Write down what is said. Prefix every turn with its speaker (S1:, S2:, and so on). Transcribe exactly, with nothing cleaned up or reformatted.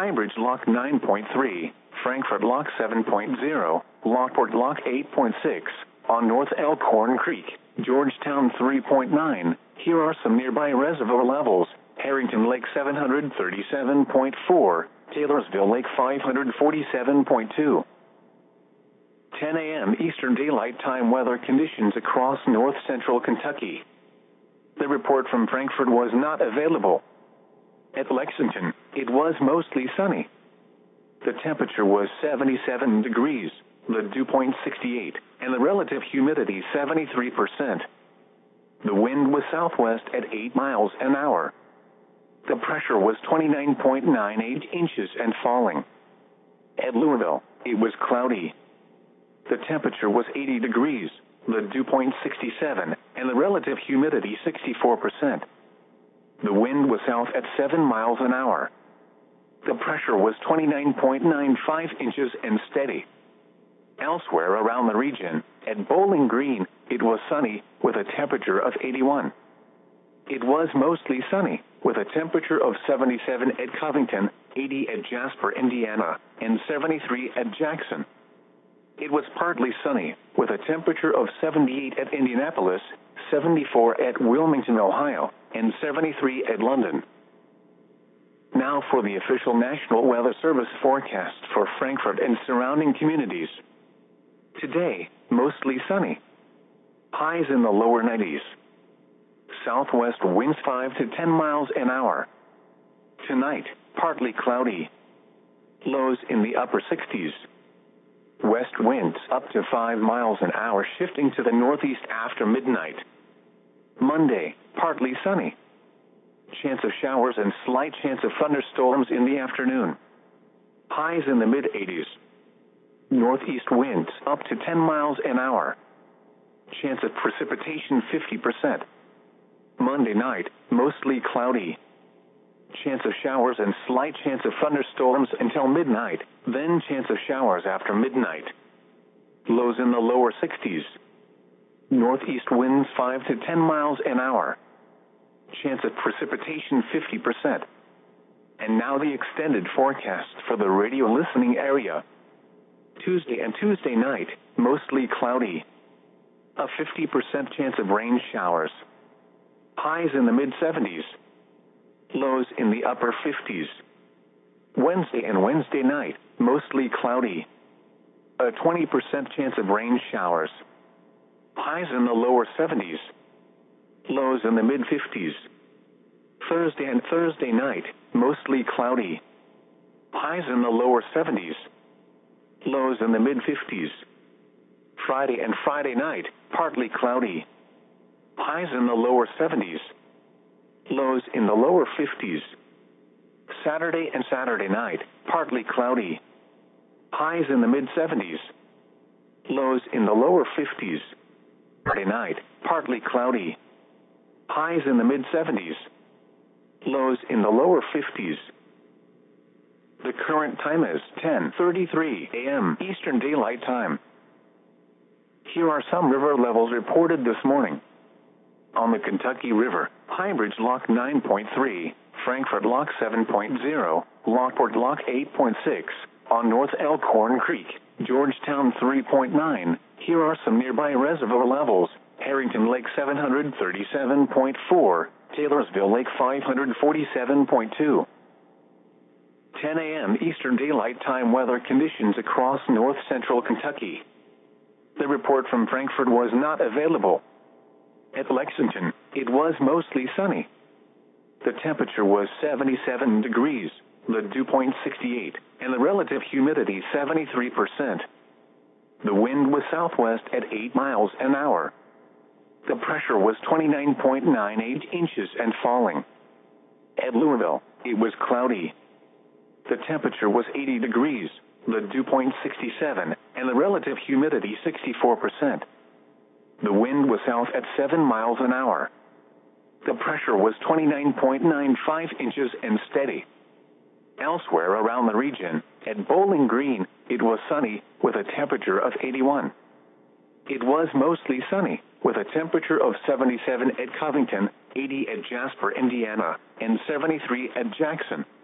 S1: Highbridge Lock nine point three, Frankfort Lock seven point zero, Lockport Lock eight point six, on North Elkhorn Creek, Georgetown three point nine. Here are some nearby reservoir levels: Harrington Lake seven hundred thirty-seven point four, Taylorsville Lake five hundred forty-seven point two. ten a m Eastern Daylight Time weather conditions across north central Kentucky. The report from Frankfort was not available. At Lexington, it was mostly sunny. The temperature was seventy-seven degrees, the dew point sixty-eight, and the relative humidity seventy-three percent. The wind was southwest at eight miles an hour. The pressure was twenty-nine point nine eight inches and falling. At Louisville, it was cloudy. The temperature was eighty degrees, the dew point sixty-seven, and the relative humidity sixty-four percent. The wind was south at seven miles an hour. The pressure was twenty-nine point nine five inches and steady. Elsewhere around the region, at Bowling Green, it was sunny, with a temperature of eighty-one. It was mostly sunny, with a temperature of seventy-seven at Covington, eighty at Jasper, Indiana, and seventy-three at Jackson. It was partly sunny, with a temperature of seventy-eight at Indianapolis, seventy-four at Wilmington, Ohio, and seventy-three at London. Now for the official National Weather Service forecast for Frankfort and surrounding communities. Today, mostly sunny. Highs in the lower nineties. Southwest winds five to ten miles an hour. Tonight, partly cloudy. Lows in the upper sixties. West winds up to five miles an hour, shifting to the northeast after midnight. Monday, partly sunny. Chance of showers and slight chance of thunderstorms in the afternoon. Highs in the mid-eighties. Northeast winds up to ten miles an hour. Chance of precipitation fifty percent. Monday night, mostly cloudy. Chance of showers and slight chance of thunderstorms until midnight, then chance of showers after midnight. Lows in the lower sixties. Northeast winds five to ten miles an hour. Chance of precipitation fifty percent. And now the extended forecast for the radio listening area. Tuesday and Tuesday night, mostly cloudy. A fifty percent chance of rain showers. Highs in the mid-seventies. Lows in the upper fifties. Wednesday and Wednesday night, mostly cloudy. A twenty percent chance of rain showers. Highs in the lower seventies. Lows in the mid-fifties. Thursday and Thursday night, mostly cloudy. Highs in the lower seventies. Lows in the mid-fifties. Friday and Friday night, partly cloudy. Highs in the lower seventies. Lows in the lower fifties. Saturday and Saturday night, partly cloudy. Highs in the mid-seventies. Lows in the lower fifties. Saturday night, partly cloudy. Highs in the mid-seventies. Lows in the lower fifties. The current time is ten thirty-three a m Eastern Daylight Time. Here are some river levels reported this morning. On the Kentucky River, Highbridge Lock nine point three, Frankfort Lock seven point zero, Lockport Lock eight point six, on North Elkhorn Creek, Georgetown three point nine. Here are some nearby reservoir levels: Harrington Lake seven hundred thirty-seven point four, Taylorsville Lake five hundred forty-seven point two. ten a m Eastern Daylight Time weather conditions across north central Kentucky. The report from Frankfort was not available. At Lexington, it was mostly sunny. The temperature was seventy-seven degrees, the dew point sixty-eight, and the relative humidity seventy-three percent. The wind was southwest at eight miles an hour. The pressure was twenty-nine point nine eight inches and falling. At Louisville, it was cloudy. The temperature was eighty degrees, the dew point sixty-seven, and the relative humidity sixty-four percent. The wind was south at seven miles an hour. The pressure was twenty-nine point nine five inches and steady. Elsewhere around the region, at Bowling Green, it was sunny, with a temperature of eighty-one. It was mostly sunny, with a temperature of seventy-seven at Covington, eighty at Jasper, Indiana, and seventy-three at Jackson.